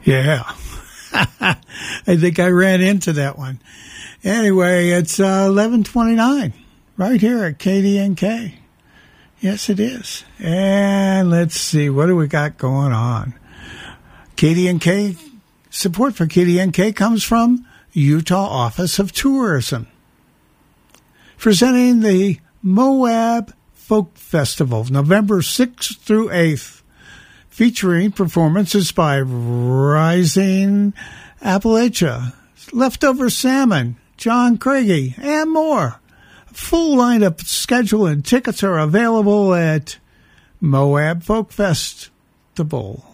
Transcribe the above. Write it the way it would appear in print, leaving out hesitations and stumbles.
Yeah. I think I ran into that one. Anyway, it's 11:29 right here at KDNK. Yes, it is. And let's see, what do we got going on? KDNK, support for KDNK comes from Utah Office of Tourism, presenting the Moab Folk Festival, November 6th through 8th, featuring performances by Rising Appalachia, Leftover Salmon, John Craigie, and more. Full lineup schedule and tickets are available at Moab Folk Festival.